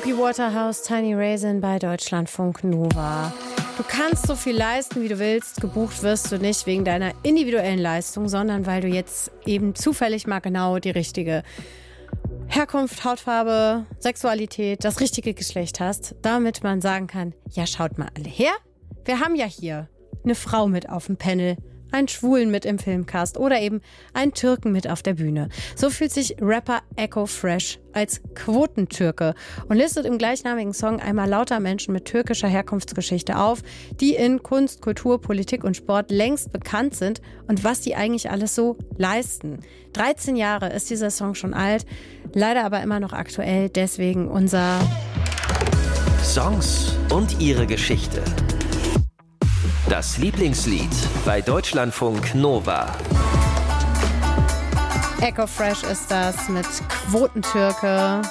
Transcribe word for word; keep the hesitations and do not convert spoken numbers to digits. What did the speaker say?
J P Waterhouse, Tiny Raisin bei Deutschlandfunk Nova. Du kannst so viel leisten, wie du willst. Gebucht wirst du nicht wegen deiner individuellen Leistung, sondern weil du jetzt eben zufällig mal genau die richtige Herkunft, Hautfarbe, Sexualität, das richtige Geschlecht hast, damit man sagen kann, ja, schaut mal alle her. Wir haben ja hier eine Frau mit auf dem Panel, einen Schwulen mit im Filmcast oder eben einen Türken mit auf der Bühne. So fühlt sich Rapper Eko Fresh als Quotentürke und listet im gleichnamigen Song einmal lauter Menschen mit türkischer Herkunftsgeschichte auf, die in Kunst, Kultur, Politik und Sport längst bekannt sind und was die eigentlich alles so leisten. dreizehn Jahre ist dieser Song schon alt, leider aber immer noch aktuell, deswegen unser Songs und ihre Geschichte. Das Lieblingslied bei Deutschlandfunk Nova. Eko Fresh ist das mit Quotentürke.